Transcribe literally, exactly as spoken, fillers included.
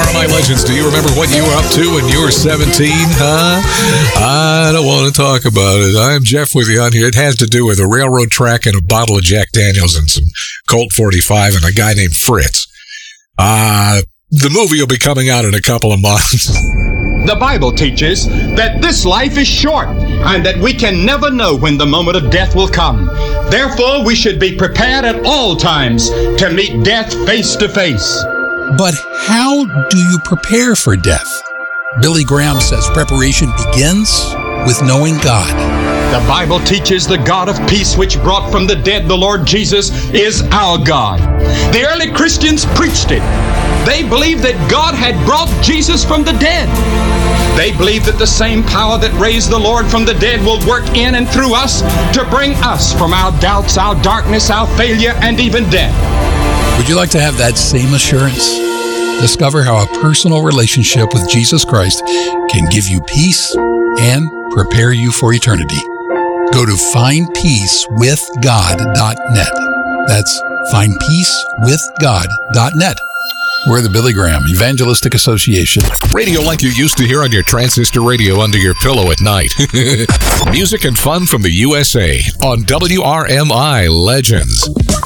R M I Legends, do you remember what you were up to when you were seventeen, huh? I don't want to talk about it. I'm Jeff with you on here. It has to do with a railroad track and a bottle of Jack Daniels and some Colt forty-five and a guy named Fritz. Uh, the movie will be coming out in a couple of months. The Bible teaches that this life is short and that we can never know when the moment of death will come. Therefore, we should be prepared at all times to meet death face to face. But how do you prepare for death? Billy Graham says preparation begins with knowing God. The Bible teaches the God of peace, which brought from the dead the Lord Jesus, is our God. The early Christians preached it. They believed that God had brought Jesus from the dead. They believed that the same power that raised the Lord from the dead will work in and through us to bring us from our doubts, our darkness, our failure, and even death. Would you like to have that same assurance? Discover how a personal relationship with Jesus Christ can give you peace and prepare you for eternity. Go to find peace with god dot net. That's find peace with god dot net. We're the Billy Graham Evangelistic Association. Radio like you used to hear on your transistor radio under your pillow at night. Music and fun from the U S A on W R M I Legends.